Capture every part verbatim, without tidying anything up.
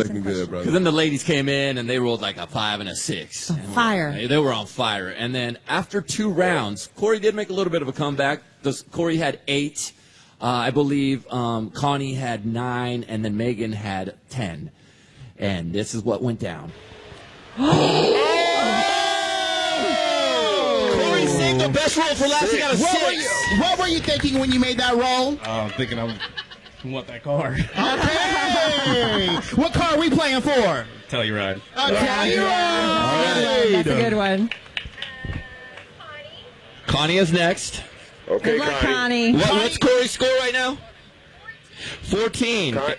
looking good, brother. Because then the ladies came in and they rolled like a five and a six. On fire. They, they were on fire. And then after two rounds, Corey did make a little bit of a comeback. This, Corey had eight. Uh, I believe um, Connie had nine, and then Megan had ten. And this is what went down. Corey saved the best roll for last. He got a What six. were, you, what were you thinking when you made that roll? Uh, I'm thinking I want that car. Okay. What car are we playing for? Telluride. A Telluride. That's a good one. Connie is next. Okay, Good luck, Connie. What, what's Corey's score right now? fourteen. Con-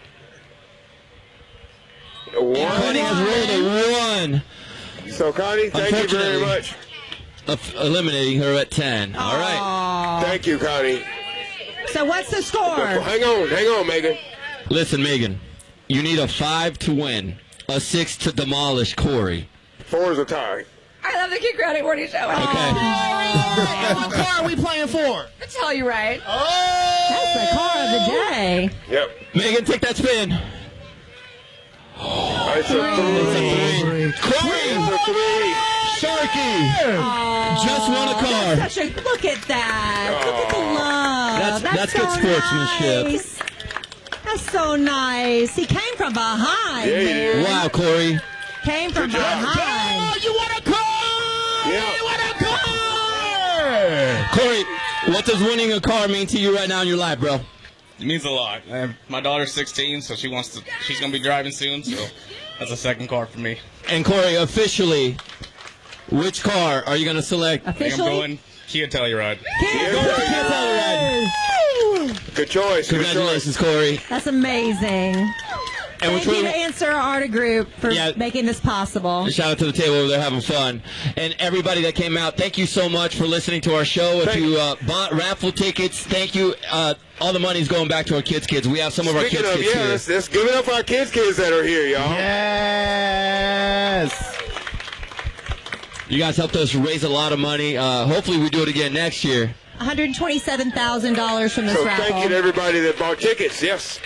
Connie one. has rolled a one. So, Connie, thank you very Unfortunately. much. Of eliminating her at ten. All right. Aw. Thank you, Connie. So what's the score? Hang on, hang on, Megan. Listen, Megan, you need a five to win, a six to demolish Corey. Four is a tie. I love the Kid Grady Morning Show. Okay. And what car are we playing for? I tell you right. Oh! That's the car of the day. Yep. Megan, take that spin. It's a three. Corey, It's a three. Sharky, just won a car. That's such a, look at that. Look at the love. That's- that's so good sportsmanship. Nice. That's so nice. He came from behind, Yeah, man. Wow, Corey. Came from Good job. behind. Oh, you want a car? Yeah. You want a car? Corey, what does winning a car mean to you right now in your life, bro? It means a lot. I have, my daughter's sixteen, so she wants to. She's gonna be driving soon, so that's a second car for me. And Corey, officially, which car are you going to select? I think I'm Officially? going Kia Telluride. Good choice. Good Congratulations, Corey. That's amazing. And Thank which you one? to Answer Art Group for Yeah. making this possible. Shout out to the table over there having fun. And everybody that came out, thank you so much for listening to our show. If Thank you uh, bought raffle tickets, thank you. Uh, all the money's going back to our kids' kids. We have some of our Speaking kids' of, kids yeah, here. let's, let's give it up for our kids' kids that are here, y'all. Yes. You guys helped us raise a lot of money. Uh, hopefully we do it again next year. one hundred twenty-seven thousand dollars from this So raffle. thank you to everybody that bought tickets. Yes.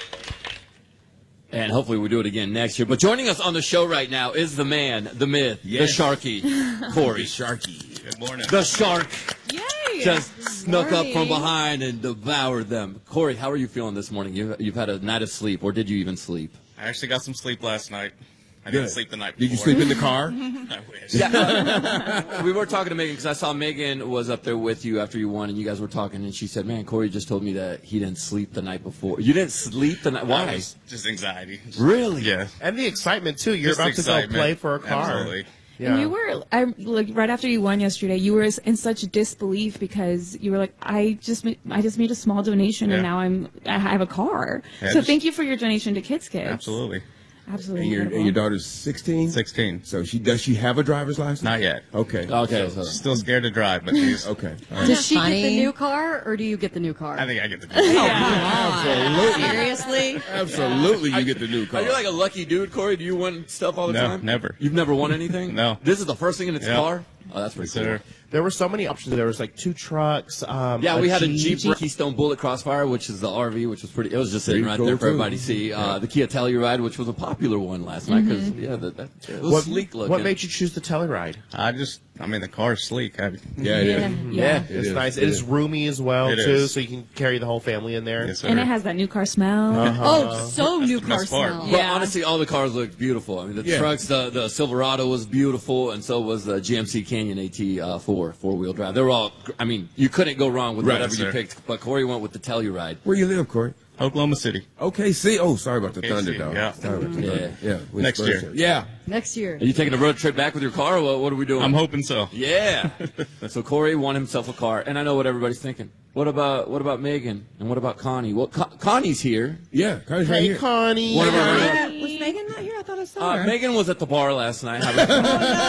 And hopefully we do it again next year. But joining us on the show right now is the man, the myth, Yes. the Sharky, Corey. Sharky. Good morning. The shark Yay. just snuck up from Morning. behind and devoured them. Corey, how are you feeling this morning? You, you've had a night of sleep, or did you even sleep? I actually got some sleep last night. I Good. didn't sleep the night before. Did you sleep in the car? I wish. Yeah, we were talking to Megan because I saw Megan was up there with you after you won, and you guys were talking, and she said, "Man, Corey just told me that he didn't sleep the night before. You didn't sleep the night. That Why? was just anxiety. Really? Yeah. And the excitement, too. You're Just about to go excitement. play for a car. Absolutely. Yeah. And you were, I, like, right after you won yesterday, you were in such disbelief because you were like, I just, ma- I just made a small donation Yeah. and now I'm, I have a car. Yeah, so just- thank you for your donation to Kids Kids. Absolutely. Absolutely. And your, and your daughter's sixteen? sixteen. So she does she have a driver's license? Not yet. Okay. Okay. So, Still scared to drive, but she's. Okay. All right. Does she Funny. get the new car, or do you get the new car? I think I get the. Absolutely. Seriously? Absolutely, you get the new car. are you like a lucky dude, Corey? Do you win stuff all the No, time? never. You've never won anything? No. This is the first thing in its Yeah. car. Oh, that's pretty Yes, cool. sir. There were so many options. There was like two trucks. Um, Yeah, we had a Jeep. Jeep Keystone Bullet Crossfire, which is the R V, which was pretty. It was just sitting Pretty right cool, there for too. everybody to see. Uh, the Kia Telluride, which was a popular one last night, because yeah, that, that it was What, sleek looking. what made you choose the Telluride? I just. I mean, the car's sleek. I, Yeah, it is. Yeah. Yeah. It It's is. nice. It It is is. roomy as well, It too, is. so you can carry the whole family in there. yes, sir. And it has that new car smell. Oh, so new the car best part. smell. But Yeah. honestly, all the cars looked beautiful. I mean, the Yeah. trucks, the the Silverado was beautiful, and so was the G M C Canyon AT uh, four four wheel drive. They were all. I mean, you couldn't go wrong with Right, whatever you sir. picked. But Corey went with the Telluride. Where you live, Corey? Oklahoma City. Okay, see. Oh, sorry about the Okay, thunder, see, dog. yeah. Sorry about the Yeah. thunder. Yeah. with Next Spurs. year. Yeah. Next year. Are you taking a road trip back with your car, or what, what are we doing? I'm hoping so. Yeah. So Corey won himself a car, and I know what everybody's thinking. What about what about Megan, and what about Connie? Well, Con- Connie's here. Yeah. Connie's right Hey, here. Connie. One of our- Was Megan not here? I thought I saw Uh, her. Megan was at the bar last night. Having Oh,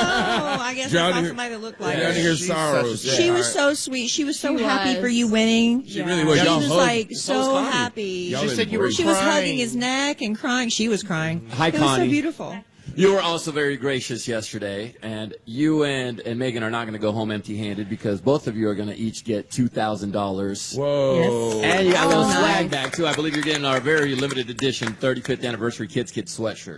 no. I guess Johnny I saw here- somebody that looked like Down her. to hear She's sorrows. such a- She was so sweet. She was so She happy was. for you winning. She really was. She Y'all was hugged. like So was so Connie. happy. Y'all She said you were embraced. She was crying. hugging his neck and crying. She was crying. Hi, It was so Connie. beautiful. You were also very gracious yesterday, and you and, and Megan are not going to go home empty-handed because both of you are going to each get two thousand dollars. Whoa. And you got a Oh, little swag nice. bag, too. I believe you're getting our very limited edition thirty-fifth anniversary Kids Kids sweatshirt.